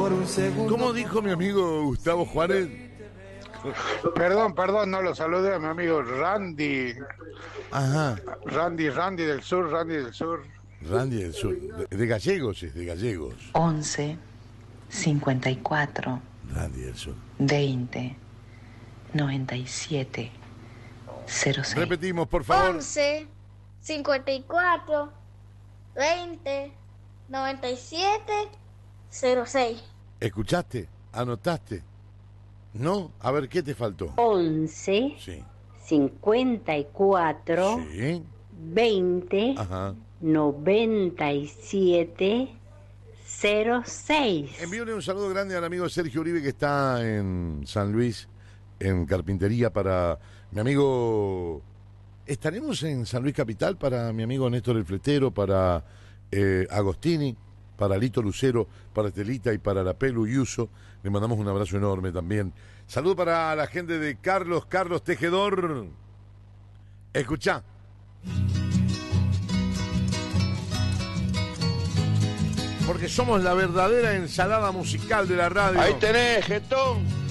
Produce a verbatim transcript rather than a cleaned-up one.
por un segundo. ¿Cómo dijo mi amigo Gustavo Juárez? Perdón, perdón, no lo saludé a mi amigo Randy. Ajá. Randy, Randy del sur, Randy del sur. Randy del sur. De, de gallegos, es de gallegos. once, cincuenta y cuatro, Randy del sur. veinte, noventa y siete, cero seis. Repetimos, por favor. once, cincuenta y cuatro, veinte, noventa y siete, cero seis. ¿Escuchaste? ¿Anotaste? ¿No? A ver, ¿qué te faltó? once, Sí. cincuenta y cuatro, Sí. veinte, Ajá. noventa y siete, cero seis. Envíole un saludo grande al amigo Sergio Uribe que está en San Luis, en carpintería, para mi amigo. Estaremos en San Luis Capital para mi amigo Néstor el Fletero, para eh, Agostini, para Lito Lucero, para Estelita y para la Pelu Yuso. Le mandamos un abrazo enorme también. Saludo para la gente de Carlos, Carlos Tejedor. Escuchá. Porque somos la verdadera ensalada musical de la radio. Ahí tenés, Getón.